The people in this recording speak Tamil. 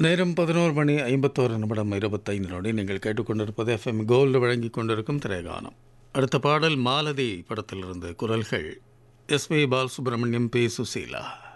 நேரம் 11:51 25 நீங்கள் கேட்டுக்கொண்டிருப்பது எஃப்எம் கோல்டு வழங்கி கொண்டிருக்கும் திரைகானம். அடுத்த பாடல் மாலதி படத்திலிருந்து. குரல்கள் எஸ்பி பாலசுப்ரமணியம், பி சுசீலா.